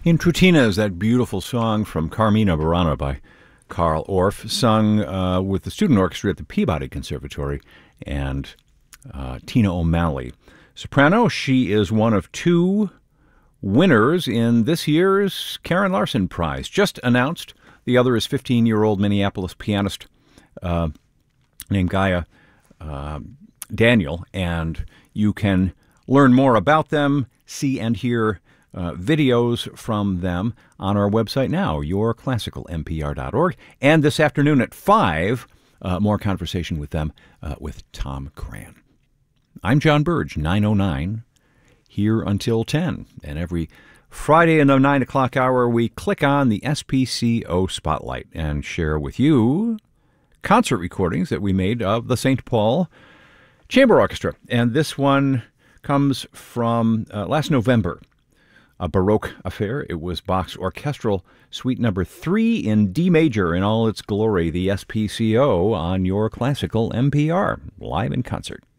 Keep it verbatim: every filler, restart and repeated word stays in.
In Trutinas, that beautiful song from Carmina Burana by Carl Orff, sung uh, with the student orchestra at the Peabody Conservatory, and uh, Tina O'Malley. Soprano, she is one of two winners in this year's Karen Larson Prize, just announced. The other is fifteen-year-old Minneapolis pianist uh, named Gaia uh, Daniel, and you can learn more about them, see and hear Uh, videos from them on our website now, your classical m p r dot org. And this afternoon at five, uh, more conversation with them uh, with Tom Cran. I'm John Burge, nine oh nine, here until ten. And every Friday in the nine o'clock hour, we click on the S P C O Spotlight and share with you concert recordings that we made of the Saint Paul Chamber Orchestra. And this one comes from uh, last November. A Baroque affair. It was Bach's Orchestral Suite Number Three in D major in all its glory. The S P C O on your classical M P R, live in concert.